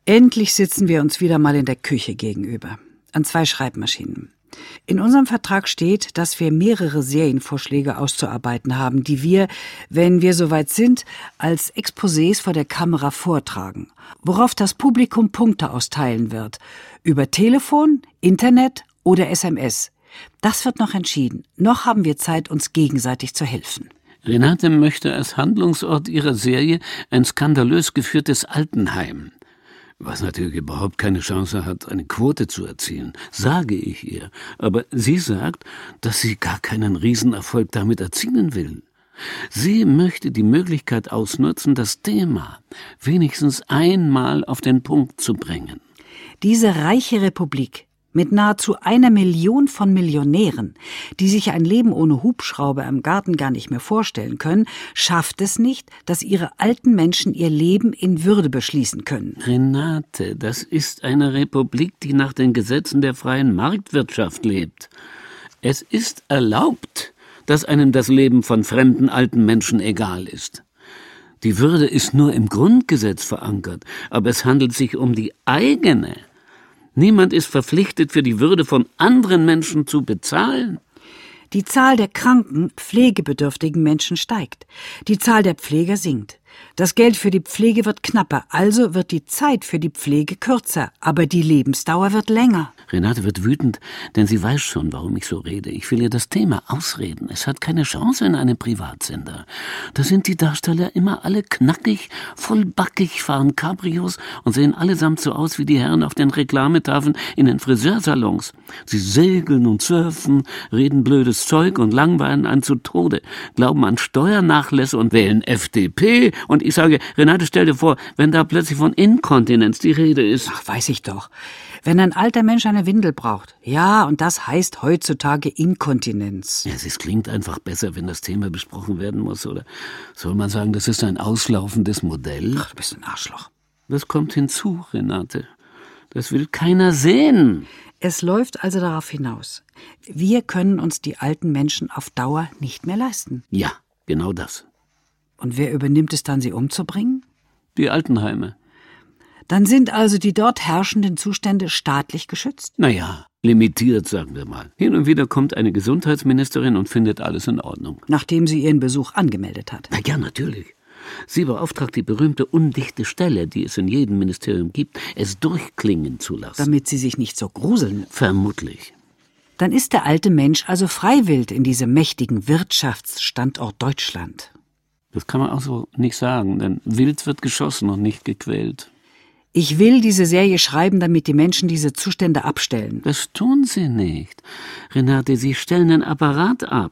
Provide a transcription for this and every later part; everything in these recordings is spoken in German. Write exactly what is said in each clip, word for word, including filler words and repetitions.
Endlich sitzen wir uns wieder mal in der Küche gegenüber, an zwei Schreibmaschinen. In unserem Vertrag steht, dass wir mehrere Serienvorschläge auszuarbeiten haben, die wir, wenn wir soweit sind, als Exposés vor der Kamera vortragen, worauf das Publikum Punkte austeilen wird. Über Telefon, Internet oder S M S. Das wird noch entschieden. Noch haben wir Zeit, uns gegenseitig zu helfen. Renate möchte als Handlungsort ihrer Serie ein skandalös geführtes Altenheim. Was natürlich überhaupt keine Chance hat, eine Quote zu erzielen, sage ich ihr. Aber sie sagt, dass sie gar keinen Riesenerfolg damit erzielen will. Sie möchte die Möglichkeit ausnutzen, das Thema wenigstens einmal auf den Punkt zu bringen. Diese reiche Republik mit nahezu einer Million von Millionären, die sich ein Leben ohne Hubschrauber im Garten gar nicht mehr vorstellen können, schafft es nicht, dass ihre alten Menschen ihr Leben in Würde beschließen können. Renate, das ist eine Republik, die nach den Gesetzen der freien Marktwirtschaft lebt. Es ist erlaubt, dass einem das Leben von fremden alten Menschen egal ist. Die Würde ist nur im Grundgesetz verankert, aber es handelt sich um die eigene. Niemand ist verpflichtet, für die Würde von anderen Menschen zu bezahlen. Die Zahl der kranken, pflegebedürftigen Menschen steigt. Die Zahl der Pfleger sinkt. Das Geld für die Pflege wird knapper, also wird die Zeit für die Pflege kürzer, aber die Lebensdauer wird länger. Renate wird wütend, denn sie weiß schon, warum ich so rede. Ich will ihr das Thema ausreden. Es hat keine Chance in einem Privatsender. Da sind die Darsteller immer alle knackig, vollbackig, fahren Cabrios und sehen allesamt so aus wie die Herren auf den Reklametafeln in den Friseursalons. Sie segeln und surfen, reden blödes Zeug und langweilen einen zu Tode, glauben an Steuernachlässe und wählen F D P. Und ich sage, Renate, stell dir vor, wenn da plötzlich von Inkontinenz die Rede ist. Ach, weiß ich doch. Wenn ein alter Mensch eine Windel braucht. Ja, und das heißt heutzutage Inkontinenz. Ja, es klingt einfach besser, wenn das Thema besprochen werden muss. Oder soll man sagen, das ist ein auslaufendes Modell? Ach, du bist ein Arschloch. Das kommt hinzu, Renate. Das will keiner sehen. Es läuft also darauf hinaus. Wir können uns die alten Menschen auf Dauer nicht mehr leisten. Ja, genau das. Und wer übernimmt es dann, sie umzubringen? Die Altenheime. Dann sind also die dort herrschenden Zustände staatlich geschützt? Naja, limitiert, sagen wir mal. Hin und wieder kommt eine Gesundheitsministerin und findet alles in Ordnung. Nachdem sie ihren Besuch angemeldet hat? Na ja, natürlich. Sie beauftragt die berühmte undichte Stelle, die es in jedem Ministerium gibt, es durchklingen zu lassen. Damit sie sich nicht so gruseln? Vermutlich. Dann ist der alte Mensch also freiwillig in diesem mächtigen Wirtschaftsstandort Deutschland. Das kann man auch so nicht sagen, denn wild wird geschossen und nicht gequält. Ich will diese Serie schreiben, damit die Menschen diese Zustände abstellen. Das tun sie nicht. Renate, sie stellen den Apparat ab.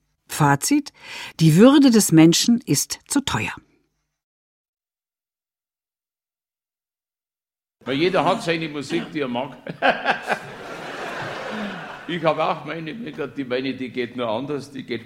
Fazit: Die Würde des Menschen ist zu teuer. Weil jeder hat seine Musik, die er mag. Ich habe auch meine, die meine, die geht nur anders, die geht...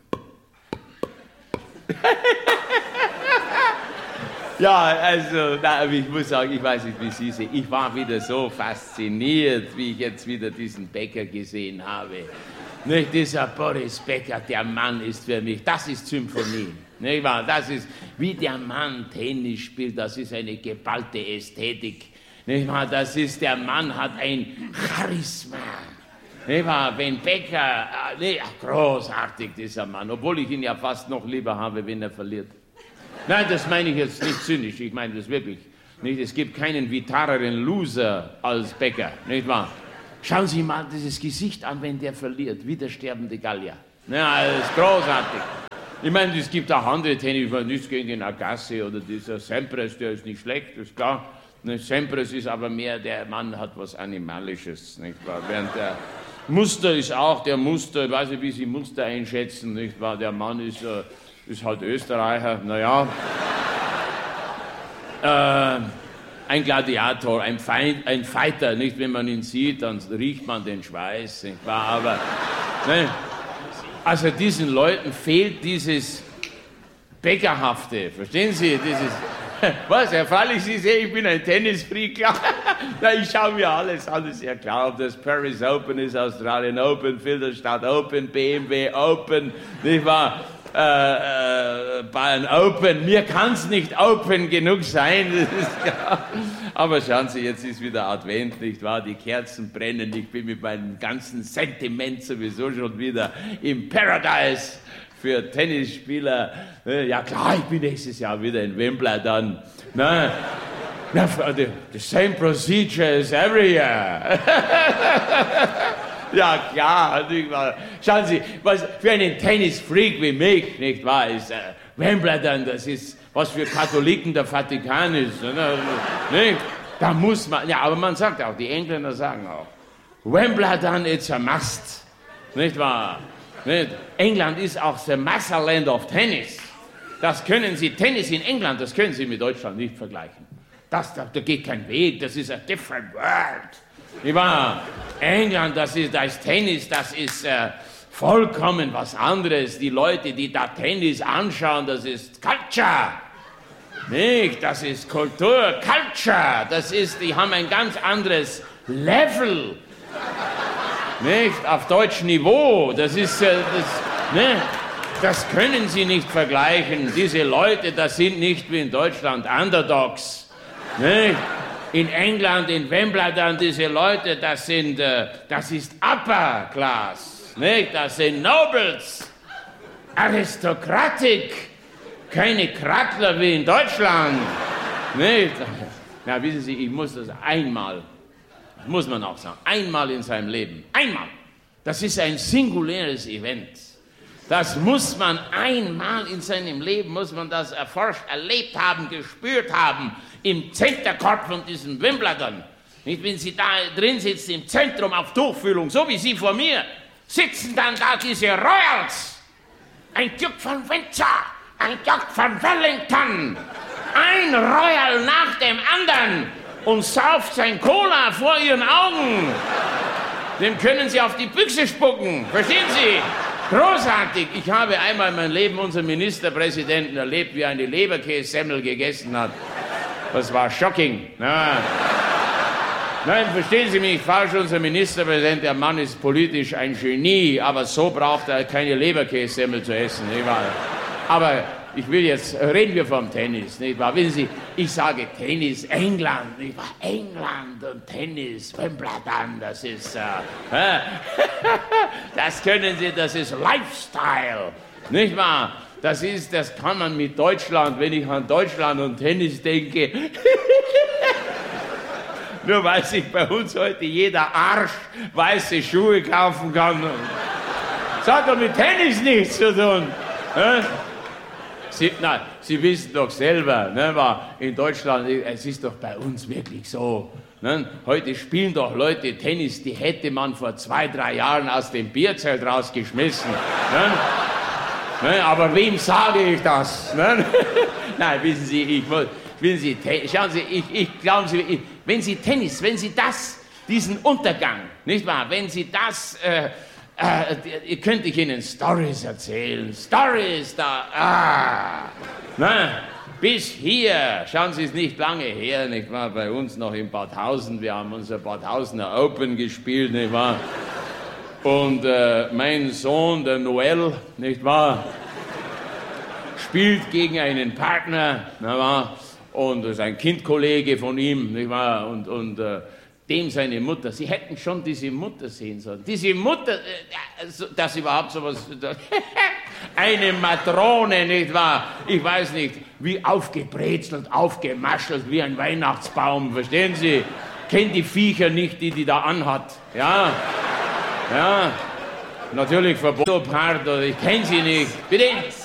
Ja, also, na, ich muss sagen, ich weiß nicht, wie Sie sehen. Ich war wieder so fasziniert, wie ich jetzt wieder diesen Becker gesehen habe. Nicht dieser Boris Becker, der Mann ist für mich, das ist Symphonie. Nicht wahr? Das ist, wie der Mann Tennis spielt, das ist eine geballte Ästhetik. Nicht wahr? Das ist, der Mann hat ein Charisma. Nicht wahr? Wenn Becker, nee, großartig dieser Mann, obwohl ich ihn ja fast noch lieber habe, wenn er verliert. Nein, das meine ich jetzt nicht zynisch, ich meine das wirklich. Nicht? Es gibt keinen vitareren Loser als Becker, nicht wahr? Schauen Sie mal dieses Gesicht an, wenn der verliert, wie der sterbende Gallier. Ja, das ist großartig. Ich meine, es gibt auch andere Tennis, nichts gegen den Agassi oder dieser Sampras, der ist nicht schlecht, ist klar. Sampras ist aber mehr, der Mann hat was Animalisches, nicht wahr? Während der Muster ist auch der Muster, ich weiß nicht, wie Sie Muster einschätzen, nicht wahr? Der Mann ist... Äh, ist halt Österreicher, naja. äh, ein Gladiator, ein, Feind, ein Fighter, nicht? Wenn man ihn sieht, dann riecht man den Schweiß, nicht wahr? Aber, ne? Also diesen Leuten fehlt dieses Bäckerhafte, verstehen Sie? Dieses, was, Herr Freilich, Sie sehen, ich bin ein Tennisfreak, klar. Na, ich schaue mir alles an, ist ja klar, ob das Paris Open ist, Australian Open, Filderstadt Open, B M W Open, nicht wahr? Äh, äh, Bayern Open, mir kann es nicht open genug sein, das ist klar. Aber schauen Sie, jetzt ist wieder Advent, nicht wahr? Die Kerzen brennen, ich bin mit meinem ganzen Sentiment sowieso schon wieder im Paradise für Tennisspieler. Ja klar, ich bin nächstes Jahr wieder in Wimbledon. Na, na, the, the same procedure as every year. Ja klar, nicht wahr? Schauen Sie, was für einen Tennisfreak wie mich, nicht wahr, ist äh, Wimbledon, das ist, was für Katholiken der Vatikan ist. Ne? Nicht? Da muss man, ja, aber man sagt auch, die Engländer sagen auch, Wimbledon it's a must, nicht wahr? Nicht? England ist auch the Motherland of Tennis. Das können Sie, Tennis in England, das können Sie mit Deutschland nicht vergleichen. Das, da, da geht kein Weg, das ist a different world. Nicht wahr? England, das ist, das ist Tennis, das ist äh, vollkommen was anderes. Die Leute, die da Tennis anschauen, das ist Culture. Nicht, das ist Kultur, Culture. Das ist, die haben ein ganz anderes Level. Nicht, auf deutschem Niveau. Das ist, äh, das, ne? Das können Sie nicht vergleichen. Diese Leute, das sind nicht wie in Deutschland Underdogs. Nicht? In England, in Wimbledon, diese Leute, das sind, äh, das ist Upper Class, nicht? Das sind Nobles, Aristokratik, keine Krackler wie in Deutschland, nicht? Na, wissen Sie, ich muss das einmal, das muss man auch sagen, einmal in seinem Leben, einmal, das ist ein singuläres Event. Das muss man einmal in seinem Leben, muss man das erforscht, erlebt haben, gespürt haben, im Centercourt von diesem Wimbledon. Nicht, wenn Sie da drin sitzen, im Zentrum auf Tuchfühlung, so wie Sie vor mir, sitzen dann da diese Royals. Ein Duke von Windsor, ein Duke von Wellington, ein Royal nach dem anderen und sauft sein Cola vor Ihren Augen. Dem können Sie auf die Büchse spucken, verstehen Sie? Großartig! Ich habe einmal in meinem Leben unseren Ministerpräsidenten erlebt, wie er eine Leberkässemmel gegessen hat. Das war shocking. Ja. Nein, verstehen Sie mich falsch, unser Ministerpräsident, der Mann ist politisch ein Genie, aber so braucht er keine Leberkässemmel zu essen, nicht wahr? Aber ich will jetzt, reden wir vom Tennis, nicht wahr? Wissen Sie, ich sage Tennis, England, nicht wahr? England und Tennis, Wimbledon, das ist, äh, das können Sie, das ist Lifestyle, nicht wahr? Das ist, das kann man mit Deutschland, wenn ich an Deutschland und Tennis denke, nur weil sich bei uns heute jeder Arsch weiße Schuhe kaufen kann. Das hat doch mit Tennis nichts zu tun. Äh? Sie, nein, Sie wissen doch selber, ne, in Deutschland, es ist doch bei uns wirklich so. Ne, heute spielen doch Leute Tennis, die hätte man vor zwei, drei Jahren aus dem Bierzelt rausgeschmissen. Ne, ne, aber wem sage ich das? Ne? Nein, wissen Sie, ich muss, wissen Sie, schauen Sie, ich, ich glauben Sie, ich, wenn Sie Tennis, wenn Sie das, diesen Untergang, nicht wahr, wenn Sie das, äh, Äh, könnte ich Ihnen Stories erzählen. Stories da. Ah. Na, bis hier. Schauen Sie, es nicht lange her, nicht wahr? Bei uns noch in Bad Hausen. Wir haben unser Bad Hausener Open gespielt, nicht wahr? Und äh, mein Sohn, der Noel, nicht wahr? Spielt gegen einen Partner, nicht wahr? Und das ist ein Kindkollege von ihm, nicht wahr? Und, und äh, dem seine Mutter, Sie hätten schon diese Mutter sehen sollen. Diese Mutter, äh, dass überhaupt sowas, eine Matrone, nicht wahr? Ich weiß nicht, wie aufgebrezelt, aufgemaschelt, wie ein Weihnachtsbaum, verstehen Sie? Kennt die Viecher nicht, die die da anhat, ja? Ja, natürlich verboten, ich kenne sie nicht. Bitte?